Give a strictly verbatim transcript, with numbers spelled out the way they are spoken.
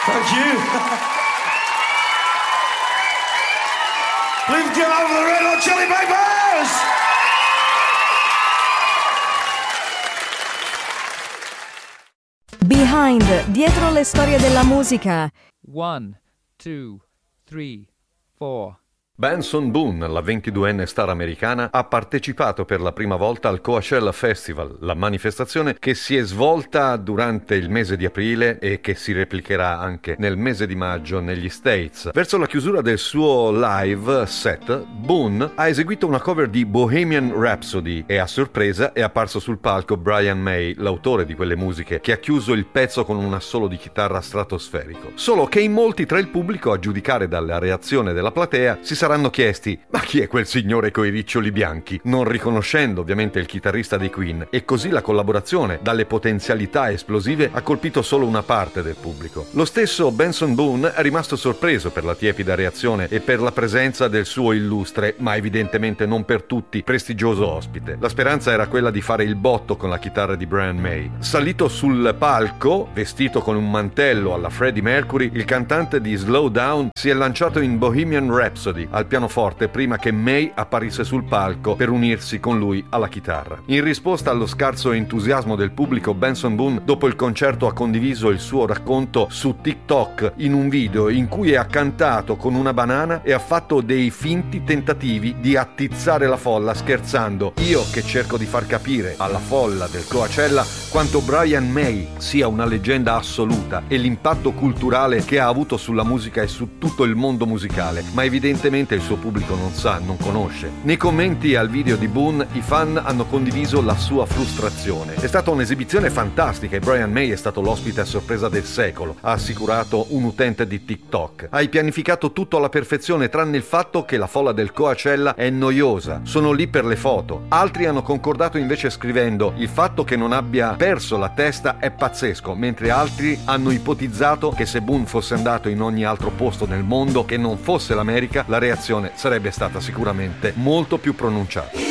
Thank you. Please give over the Red Hot Chili Peppers. Behind, dietro le storie della musica. One, two, three, four. Benson Boone, la ventiduenne star americana, ha partecipato per la prima volta al Coachella Festival, la manifestazione che si è svolta durante il mese di aprile e che si replicherà anche nel mese di maggio negli States. Verso la chiusura del suo live set, Boone ha eseguito una cover di Bohemian Rhapsody e a sorpresa è apparso sul palco Brian May, l'autore di quelle musiche, che ha chiuso il pezzo con un assolo di chitarra stratosferico. Solo che in molti tra il pubblico, a giudicare dalla reazione della platea, si saranno chiesti: ma chi è quel signore coi riccioli bianchi? Non riconoscendo ovviamente il chitarrista dei Queen, e così la collaborazione, dalle potenzialità esplosive, ha colpito solo una parte del pubblico. Lo stesso Benson Boone è rimasto sorpreso per la tiepida reazione e per la presenza del suo illustre, ma evidentemente non per tutti, prestigioso ospite. La speranza era quella di fare il botto con la chitarra di Brian May. Salito sul palco, vestito con un mantello alla Freddie Mercury, il cantante di Slow Down si è lanciato in Bohemian Rhapsody al pianoforte prima che May apparisse sul palco per unirsi con lui alla chitarra. In risposta allo scarso entusiasmo del pubblico, Benson Boone dopo il concerto ha condiviso il suo racconto su TikTok in un video in cui ha cantato con una banana e ha fatto dei finti tentativi di attizzare la folla scherzando: io che cerco di far capire alla folla del Coachella quanto Brian May sia una leggenda assoluta e l'impatto culturale che ha avuto sulla musica e su tutto il mondo musicale, ma evidentemente il suo pubblico non sa, non conosce. Nei commenti al video di Boone i fan hanno condiviso la sua frustrazione. È stata un'esibizione fantastica e Brian May è stato l'ospite a sorpresa del secolo, ha assicurato un utente di TikTok. Hai pianificato tutto alla perfezione tranne il fatto che la folla del Coachella è noiosa, sono lì per le foto. Altri hanno concordato invece scrivendo: il fatto che non abbia perso la testa è pazzesco, mentre altri hanno ipotizzato che se Boone fosse andato in ogni altro posto nel mondo che non fosse l'America, la reazione sarebbe stata sicuramente molto più pronunciata.